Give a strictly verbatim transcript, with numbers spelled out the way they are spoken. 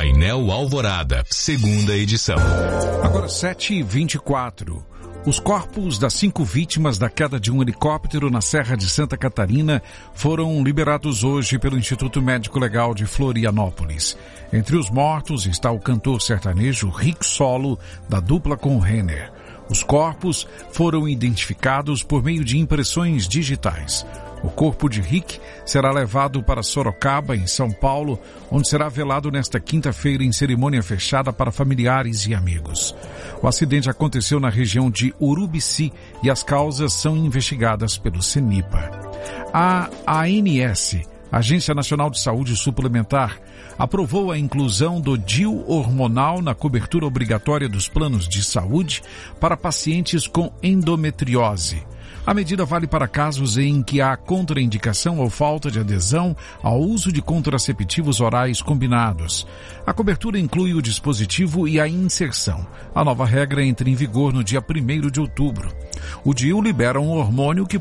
Painel Alvorada, segunda edição. Agora sete e vinte e quatro. Os corpos das cinco vítimas da queda de um helicóptero na Serra de Santa Catarina foram liberados hoje pelo Instituto Médico Legal de Florianópolis. Entre os mortos está o cantor sertanejo Rick Solo, da dupla com Renner. Os corpos foram identificados por meio de impressões digitais. O corpo de Rick será levado para Sorocaba, em São Paulo, onde será velado nesta quinta-feira em cerimônia fechada para familiares e amigos. O acidente aconteceu na região de Urubici e as causas são investigadas pelo CENIPA. A ANS, Agência Nacional de Saúde Suplementar, aprovou a inclusão do D I U hormonal na cobertura obrigatória dos planos de saúde para pacientes com endometriose. A medida vale para casos em que há contraindicação ou falta de adesão ao uso de contraceptivos orais combinados. A cobertura inclui o dispositivo e a inserção. A nova regra entra em vigor no dia primeiro de outubro. O D I U libera um hormônio que